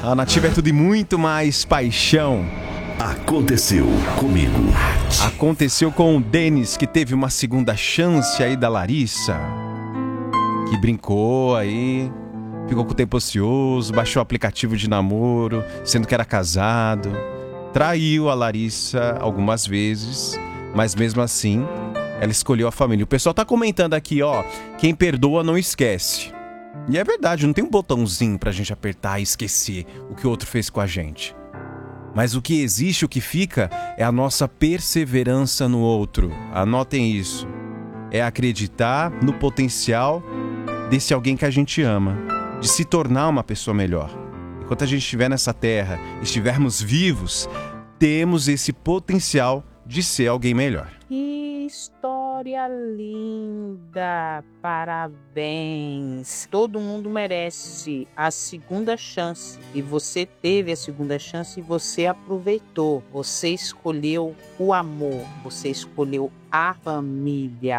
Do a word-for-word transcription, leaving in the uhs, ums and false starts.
A Nativa é tudo e muito mais paixão. Aconteceu comigo. Aconteceu com o Denis, que teve uma segunda chance aí da Larissa. Que brincou aí, ficou com o tempo ocioso, baixou o aplicativo de namoro, sendo que era casado. Traiu a Larissa algumas vezes, mas mesmo assim, ela escolheu a família. O pessoal tá comentando aqui, ó, quem perdoa não esquece. E é verdade, não tem um botãozinho pra gente apertar e esquecer o que o outro fez com a gente. Mas o que existe, o que fica, é a nossa perseverança no outro. Anotem isso. É acreditar no potencial desse alguém que a gente ama, de se tornar uma pessoa melhor. Enquanto a gente estiver nessa terra, estivermos vivos, temos esse potencial de ser alguém melhor. Que história linda! Parabéns! Todo mundo merece a segunda chance. E você teve a segunda chance e você aproveitou. Você escolheu o amor, você escolheu a família.